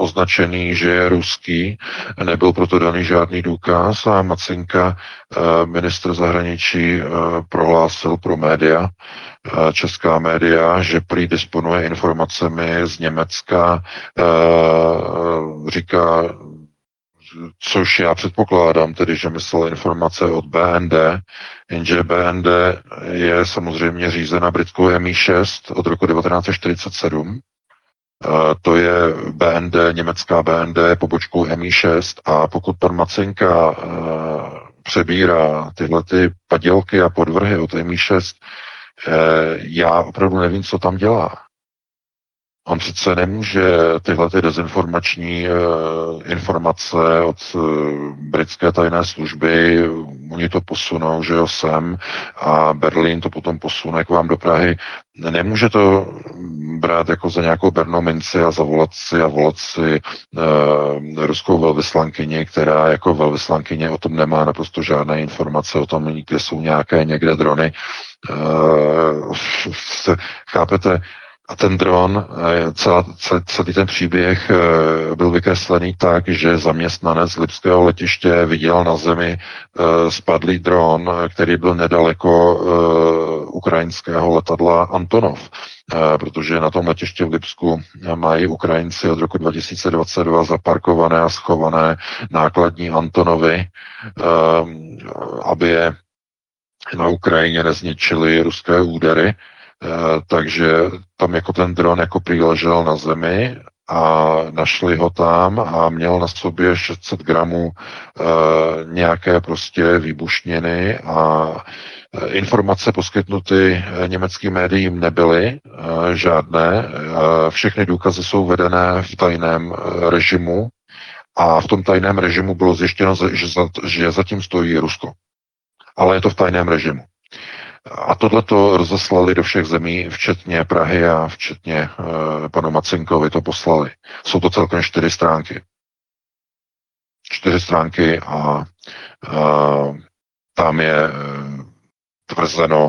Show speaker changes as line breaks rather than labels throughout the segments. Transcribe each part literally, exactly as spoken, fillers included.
označený, že je ruský, nebyl proto daný žádný důkaz a Macinka, ministr zahraničí, prohlásil pro média, česká média, že prý disponuje informacemi z Německa, říká, což já předpokládám, tedy, že myslel informace od B N D, jenže B N D je samozřejmě řízena britskou M I šest od roku devatenáct set čtyřicet sedm. To je B N D, německá B N D pobočkou M I šest a pokud pan Macinka přebírá tyhle ty padělky a podvrhy od M I šest, já opravdu nevím, co tam dělá. On přece nemůže tyhle ty dezinformační uh, informace od uh, britské tajné služby, oni to posunou, že jo, sem a Berlín to potom posune k vám do Prahy. Nemůže to brát jako za nějakou bernou minci a zavolat si a volat si uh, ruskou velvyslankyni, která jako velvyslankyně o tom nemá naprosto žádné informace o tom, kde jsou nějaké někde drony. Uh, chápete? A ten dron, celá, celý ten příběh byl vykreslený tak, že zaměstnanec lipského letiště viděl na zemi spadlý dron, který byl nedaleko ukrajinského letadla Antonov, protože na tom letiště v Lipsku mají Ukrajinci od roku dva tisíce dvacet dva zaparkované a schované nákladní Antonovy, aby je na Ukrajině nezničily ruské údery. Takže tam jako ten dron jako přiležel na zemi a našli ho tam a měl na sobě šest set gramů e, nějaké prostě výbušniny a informace poskytnuty německým médiím nebyly e, žádné. E, všechny důkazy jsou vedené v tajném režimu a v tom tajném režimu bylo zjištěno, že, za, že zatím stojí Rusko. Ale je to v tajném režimu. A tohleto rozeslali do všech zemí, včetně Prahy a včetně e, panu Macinkovi to poslali. Jsou to celkem čtyři stránky. Čtyři stránky a e, tam je e, tvrzeno,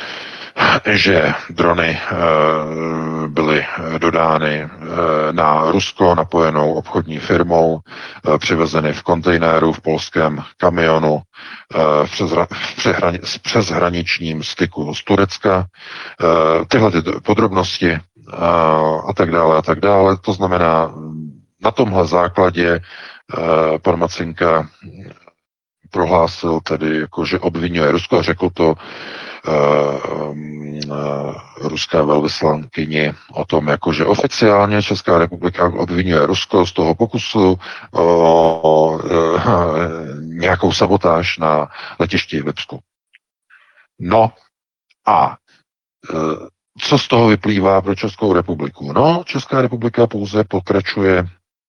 že drony e, byly dodány e, na Rusko napojenou obchodní firmou, e, přivezeny v kontejneru v polském kamionu e, v, přezra, v, přehrani, v přeshraničním styku z Turecka. E, tyhle ty podrobnosti e, a tak dále a tak dále. To znamená, na tomhle základě e, pan Macinka prohlásil tedy, jako, že obvinuje Rusko a řekl to uh, uh, ruská velvyslankyni o tom, jako, že oficiálně Česká republika obvinuje Rusko z toho pokusu o uh, nějakou sabotáž na letišti v Lipsku. No a uh, co z toho vyplývá pro Českou republiku? No, Česká republika pouze pokračuje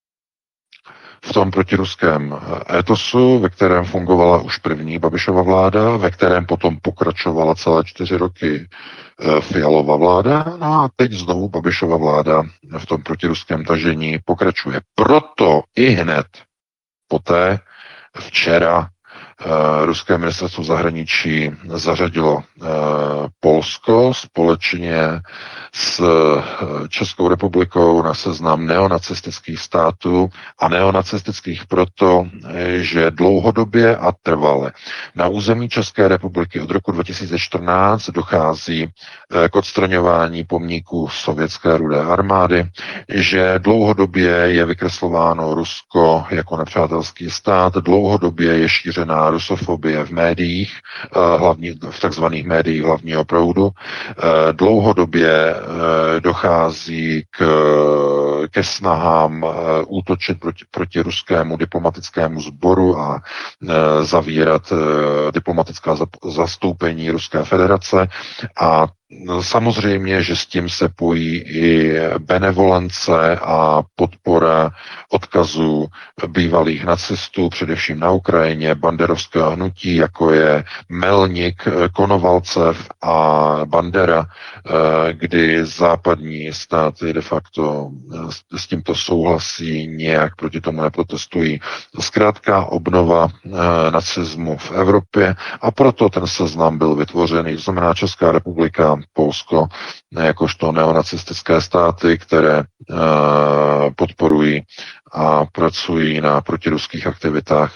v tom protiruském étosu, ve kterém fungovala už první Babišova vláda, ve kterém potom pokračovala celé čtyři roky Fialova vláda, no a teď znovu Babišova vláda v tom protiruském tažení pokračuje. Proto i hned poté včera Uh, ruské ministerstvo zahraničí zařadilo uh, Polsko společně s uh, Českou republikou na seznam neonacistických států a neonacistických proto, že dlouhodobě a trvale na území České republiky od roku dva tisíce čtrnáct dochází uh, k odstraňování pomníků sovětské rudé armády, že dlouhodobě je vykreslováno Rusko jako nepřátelský stát, dlouhodobě je šířená rusofobie v médiích, hlavní, v takzvaných médiích hlavního proudu. Dlouhodobě dochází k, ke snahám útočit proti, proti ruskému diplomatickému sboru a zavírat diplomatická zastoupení Ruské federace a samozřejmě, že s tím se pojí i benevolence a podpora odkazů bývalých nacistů, především na Ukrajině, banderovského hnutí, jako je Melnik, Konovalcev a Bandera, kdy západní státy de facto s tímto souhlasí, nějak proti tomu neprotestují. Zkrátka obnova nacismu v Evropě a proto ten seznam byl vytvořený. To znamená, Česká republika Polsko jakožto neonacistické státy, které podporují a pracují na protiruských aktivitách.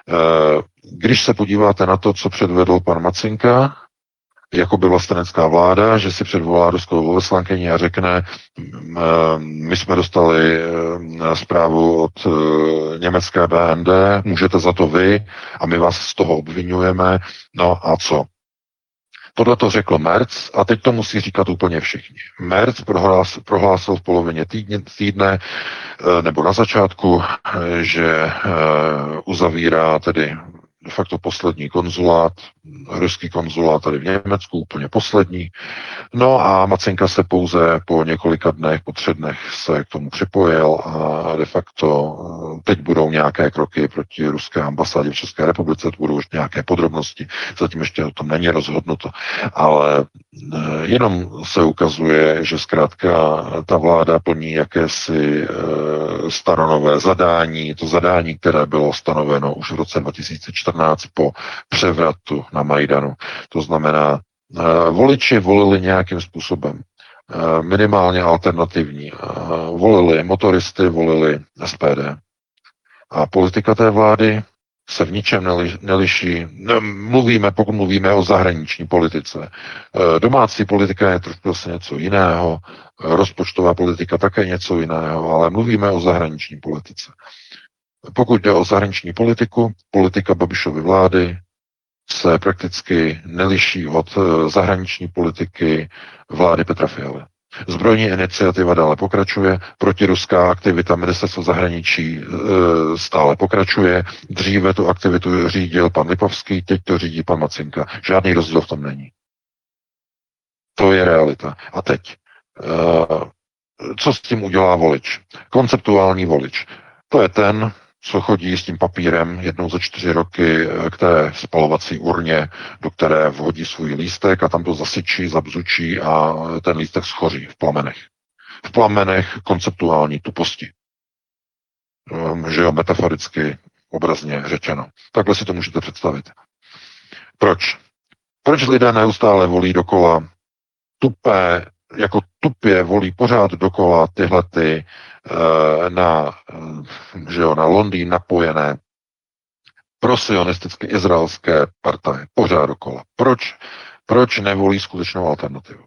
Když se podíváte na to, co předvedl pan Macinka, jako by vlastenecká vláda, že si předvolá ruskou velvyslankyni a řekne, my jsme dostali zprávu od německé B N D, můžete za to vy a my vás z toho obvinujeme, no a co? Tohle to řekl Merz a teď to musí říkat úplně všichni. Merz prohlásil, prohlásil v polovině týdne, týdne nebo na začátku, že uzavírá tedy de facto poslední konzulát, ruský konzulát tady v Německu, úplně poslední. No a Macinka se pouze po několika dnech, po třech dnech se k tomu připojil a de facto teď budou nějaké kroky proti ruské ambasádě v České republice, to budou už nějaké podrobnosti, zatím ještě o tom není rozhodnuto, ale jenom se ukazuje, že zkrátka ta vláda plní jakési staronové zadání, to zadání, které bylo stanoveno už v roce dva tisíce čtrnáct po převratu na Majdanu. To znamená, voliči volili nějakým způsobem, minimálně alternativní. Volili motoristy, volili S P D. A politika té vlády se v ničem neliší. Mluvíme, pokud mluvíme o zahraniční politice. Domácí politika je trošku zase něco jiného, rozpočtová politika také něco jiného, ale mluvíme o zahraniční politice. Pokud jde o zahraniční politiku, politika Babišovy vlády se prakticky neliší od zahraniční politiky vlády Petra Fialy. Zbrojní iniciativa dále pokračuje, protiruská aktivita ministerstva zahraničí e, stále pokračuje, dříve tu aktivitu řídil pan Lipovský, teď to řídí pan Macinka. Žádný rozdíl v tom není. To je realita. A teď, e, co s tím udělá volič? Konceptuální volič. To je ten, co chodí s tím papírem jednou za čtyři roky k té spalovací urně, do které vhodí svůj lístek a tam to zasyčí, zabzučí a ten lístek schoří v plamenech. V plamenech konceptuální tuposti. Že jo, metaforicky, obrazně řečeno. Takhle si to můžete představit. Proč? Proč lidé neustále volí dokola tupé, jako tupě volí pořád dokola tyhle ty na, že jo, na Londýn napojené prosionistické izraelské partaje. Pořád dokola. Proč? Proč nevolí skutečnou alternativu?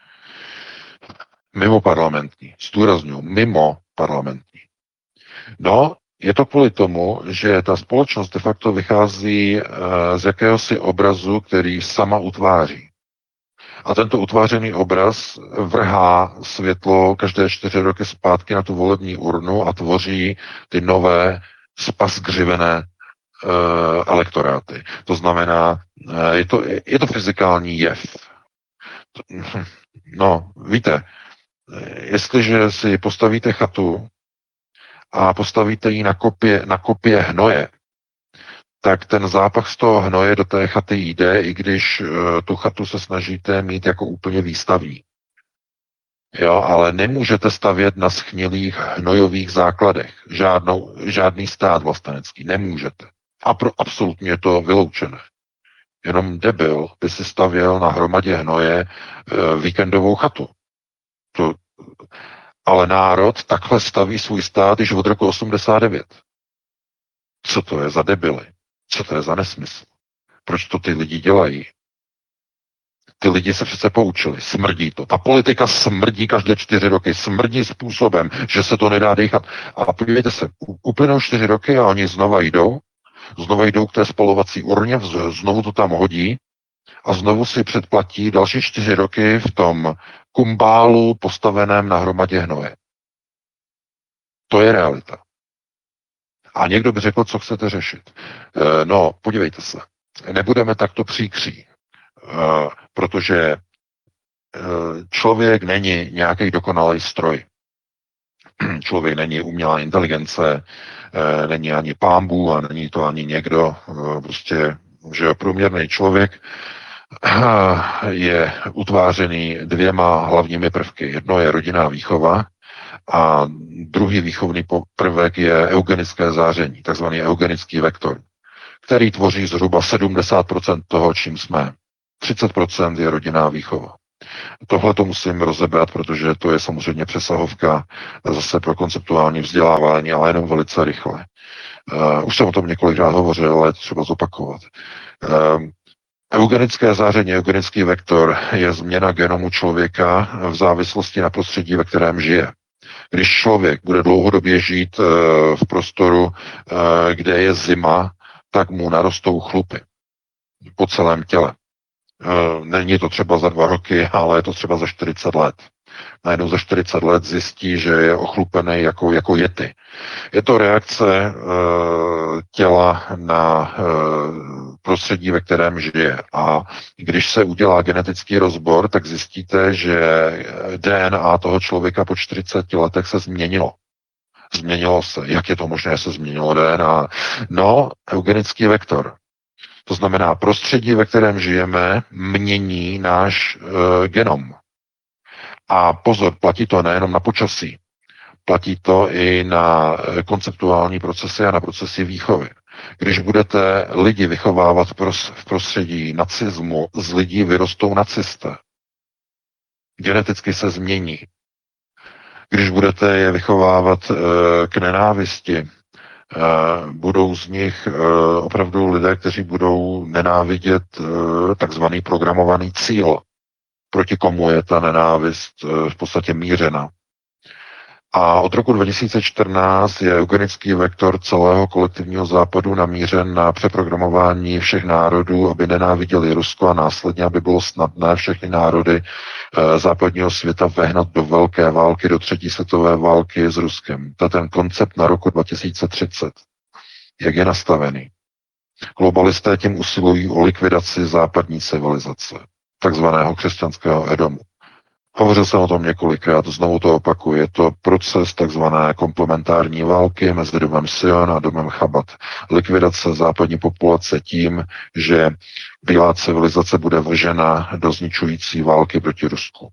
Mimo parlamentní. Zdůrazňuji, mimo parlamentní. No, je to kvůli tomu, že ta společnost de facto vychází z jakéhosi obrazu, který sama utváří. A tento utvářený obraz vrhá světlo každé čtyři roky zpátky na tu volební urnu a tvoří ty nové spasgřivené e, elektoráty. To znamená, e, je, to, je to fyzikální jev. No, víte, jestliže si postavíte chatu a postavíte ji na kopě, na kopě hnoje, tak ten zápach z toho hnoje do té chaty jde, i když uh, tu chatu se snažíte mít jako úplně výstavní. Jo, ale nemůžete stavět na schnilých hnojových základech. Žádnou, žádný stát vlastenecký. Nemůžete. A pro absolutně je to vyloučené. Jenom debil by si stavěl na hromadě hnoje uh, víkendovou chatu. To, ale národ takhle staví svůj stát již od roku osmdesát devět. Co to je za debily? Co to je za nesmysl? Proč to ty lidi dělají? Ty lidi se přece poučili, smrdí to. Ta politika smrdí každé čtyři roky, smrdí způsobem, že se to nedá dýchat. A podívejte se, uplynou čtyři roky a oni znova jdou, znova jdou k té spalovací urně, znovu to tam hodí a znovu si předplatí další čtyři roky v tom kumbálu postaveném na hromadě hnoje. To je realita. A někdo by řekl, co chcete řešit. No, podívejte se. Nebudeme takto příkří, protože člověk není nějaký dokonalý stroj. Člověk není umělá inteligence, není ani pámbu a není to ani někdo. Prostě, že průměrný člověk je utvářený dvěma hlavními prvky. Jedno je rodinná výchova, a druhý výchovný prvek je eugenické záření, takzvaný eugenický vektor, který tvoří zhruba sedmdesát procent toho, čím jsme. třicet procent je rodinná výchova. Tohle to musím rozebrat, protože to je samozřejmě přesahovka zase pro konceptuální vzdělávání, ale jenom velice rychle. Uh, už jsem o tom několikrát hovořil, ale je to třeba zopakovat. Uh, Eugenické záření, eugenický vektor je změna genomu člověka v závislosti na prostředí, ve kterém žije. Když člověk bude dlouhodobě žít uh, v prostoru, uh, kde je zima, tak mu narostou chlupy po celém těle. Není to třeba za dva roky, ale je to třeba za čtyřicet let. Najednou za čtyřicet let zjistí, že je ochlupený jako, jako jety. Je to reakce e, těla na e, prostředí, ve kterém žije. A když se udělá genetický rozbor, tak zjistíte, že D N A toho člověka po čtyřiceti letech se změnilo. Změnilo se. Jak je to možné, že se změnilo D N A? No, eugenický vektor. To znamená, prostředí, ve kterém žijeme, mění náš e, genom. A pozor, platí to nejenom na počasí, platí to i na e, konceptuální procesy a na procesy výchovy. Když budete lidi vychovávat pros, v prostředí nacismu, z lidí vyrostou nacisté. Geneticky se změní. Když budete je vychovávat e, k nenávisti, Uh, budou z nich uh, opravdu lidé, kteří budou nenávidět uh, takzvaný programovaný cíl, proti komu je ta nenávist uh, v podstatě mířena. A od roku dva tisíce čtrnáct je eugenický vektor celého kolektivního západu namířen na přeprogramování všech národů, aby nenáviděli Rusko a následně, aby bylo snadné všechny národy e, západního světa vehnat do velké války, do třetí světové války s Ruskem. To je ten koncept na roku dva tisíce třicet. Jak je nastavený? Globalisté tím usilují o likvidaci západní civilizace, takzvaného křesťanského Edomu. Hovořil jsem o tom několikrát, znovu to opakuju. Je to proces takzvané komplementární války mezi domem Sion a domem Chabad. Likvidace západní populace tím, že bílá civilizace bude vržena do zničující války proti Rusku.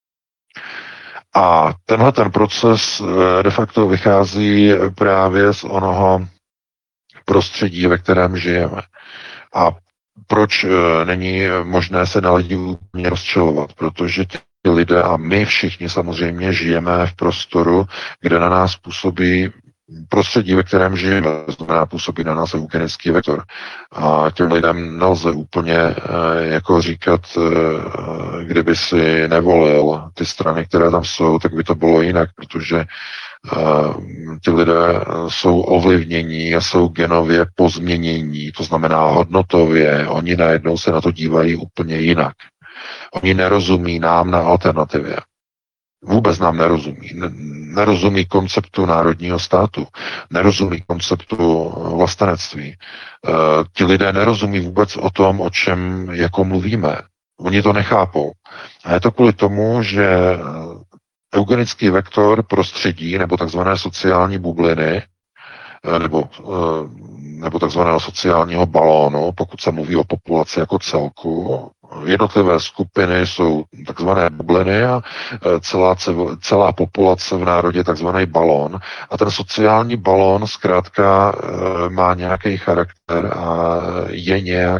A tenhle ten proces de facto vychází právě z onoho prostředí, ve kterém žijeme. A proč není možné se na lidi úplně rozčilovat? Protože tě lidé a my všichni samozřejmě žijeme v prostoru, kde na nás působí prostředí, ve kterém žijeme, znamená působí na nás eugenický vektor. A těm lidem nelze úplně jako říkat, kdyby si nevolil ty strany, které tam jsou, tak by to bylo jinak, protože ti lidé jsou ovlivnění a jsou genově pozměnění, to znamená hodnotově, oni najednou se na to dívají úplně jinak. Oni nerozumí nám na alternativě. Vůbec nám nerozumí. Nerozumí konceptu národního státu. Nerozumí konceptu vlastenectví. E, ti lidé nerozumí vůbec o tom, o čem jako mluvíme. Oni to nechápou. A je to kvůli tomu, že eugenický vektor prostředí nebo takzvané sociální bubliny nebo, nebo takzvaného sociálního balónu, pokud se mluví o populaci jako celku. Jednotlivé skupiny jsou takzvané bubliny a celá, celá populace v národě je takzvaný balón. A ten sociální balón zkrátka má nějaký charakter a je nějak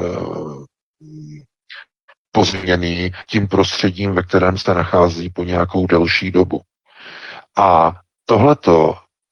pozměněný tím prostředím, ve kterém se nachází po nějakou delší dobu. A tohleto